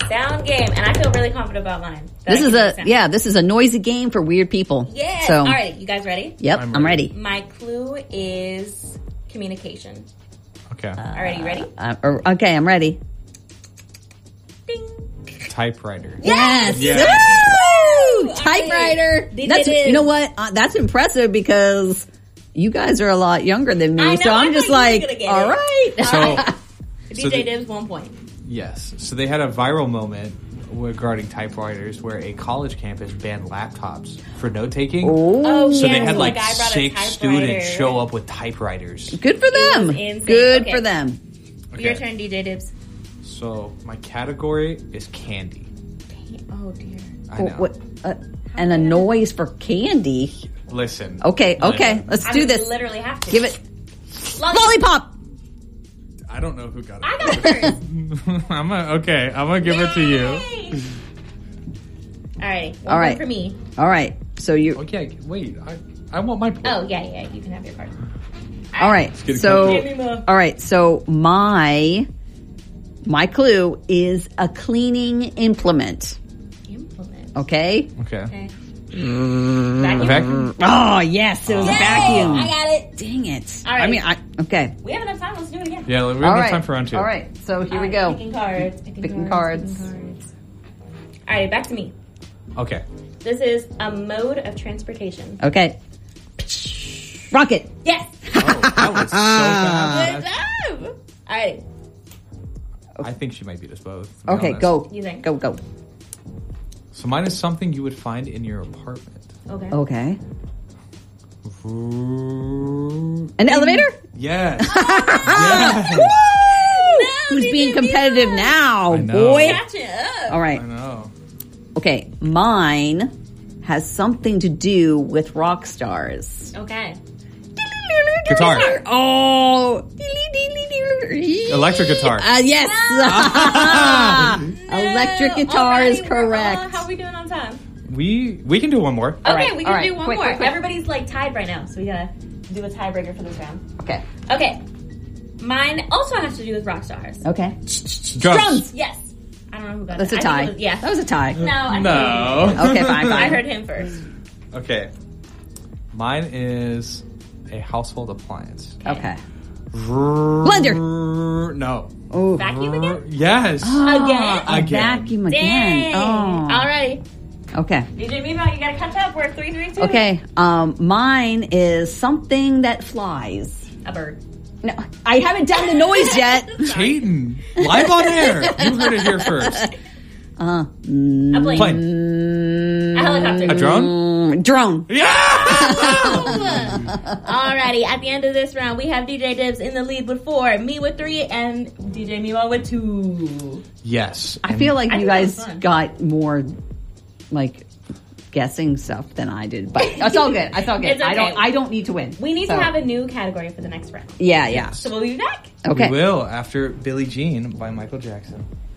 Sound game. And I feel really confident about mine. This is a noisy game for weird people. Yes. So, all right, you guys ready? Yep, I'm ready. My clue is communication. Okay. All right, you ready? Okay, I'm ready. Ding. Typewriter. Yes. Woo! All Typewriter. right. That's, you know what? That's impressive because you guys are a lot younger than me. I know, so I'm I just thought you like, were gonna get all it. right. So DJ Dibs 1 point. yes. So they had a viral moment regarding typewriters where a college campus banned laptops for note taking. Oh, So yes, they had a like guy brought a 6 typewriter. students show up with typewriters. Good for them. was insane. Good Okay. for them. Your Okay. turn, DJ Dibs. So my category is candy. Oh, dear. I know. And a noise for candy. Listen. Okay. Listen. Let's do this. Literally have to. Give it. Lollipop. Lollipop. I don't know who got it. I got it first. I'm gonna give it to you. All right. One All right. point for me. All right. So you. Okay, wait. I want my point. Oh, yeah. You can have your card. All right. get a So. Give me more. All right. So my clue is a cleaning implement. Implement. Okay. Okay. Okay. Vacuum? Vacuum. Oh yes, it was a vacuum. I got it. Dang it. All right. I mean, okay. We have enough time. Let's do it again. Yeah, we have All enough right. time for round 2. All right. So here we All go. right, Picking cards. Picking cards. All right, back to me. Okay. This is a mode of transportation. Okay. Rocket. Yes. Oh, that was so Good fast. job. All right. I think she might beat us both. to be Okay, honest. go. You think? Go. So mine is something you would find in your apartment. Okay. Okay. Ooh. An elevator? Yes. Who's being competitive now, I know. boy? Catch it up. All right. I know. Okay. Mine has something to do with rock stars. Okay. Guitar. Oh. Electric guitar. Yes. Electric guitar is Alrighty, correct. how are we doing on time? We can do one more. Okay, right, we all can right. do one Quick, more. quick, quick. Everybody's like tied right now, so we gotta do a tiebreaker for this round. Okay. Okay. Mine also has to do with rock stars. Okay. Drums. Yes. I don't know who got That's it. a I think tie. it was- yeah. That was a tie. No. I No. Okay, fine. I heard him first. Okay. Mine is a household appliance. Okay. Blender. No. Oh. Vacuum again? Yes. Again? A Again. vacuum again. Dang. Oh. Alrighty. Okay. DJ Mimo, you gotta catch up. We're 3-3-2. Okay. Mine is something that flies. A bird. No, I haven't done the noise yet. Peyton. Live on air. You heard it here first. A plane. Plane. A helicopter. A drone? Drone. Yeah! Alrighty, at the end of this round, we have DJ Dibs in the lead with 4, me with 3, and DJ Mimo with 2. Yes. I feel like I you think that was guys fun. got more, like, guessing stuff than I did, but it's all good. It's all good. It's okay. I don't need to win. We need So, to have a new category for the next round. Yeah. So we'll be back. Okay. We will after Billie Jean by Michael Jackson.